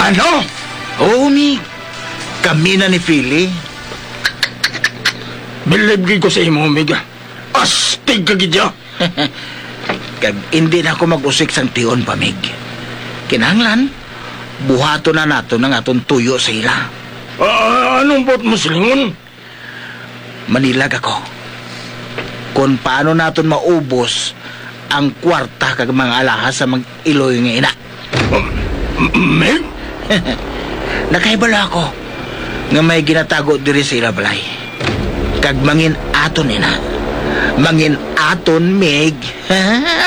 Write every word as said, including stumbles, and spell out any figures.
Ano? Oo, Mig. Kami na ni Philly. Bilib ko sa imo, Mig. Astig ka gidya. Kag hindi na ako mag-usik sang tion pa, Mig. Kinahanglan, buhato na nato ng atong tuyo sa ila. Ah, anong bot mo silingon? Manilag ako. Kung paano naton maubos ang kwarta kag mga alahas sa mag-iloy nga ina. Um, Meg? Nakaibala ako nga may ginatago diri sa ila balay. Kag mangin aton ina. Mangin aton, Meg.